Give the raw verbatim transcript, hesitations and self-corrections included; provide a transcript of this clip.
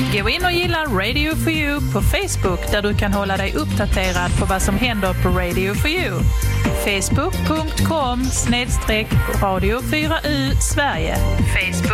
Gå in och gilla Radio for You på Facebook där du kan hålla dig uppdaterad på vad som händer på Radio for You. facebook punkt com snedstreck radio fyra u Sverige. Facebook.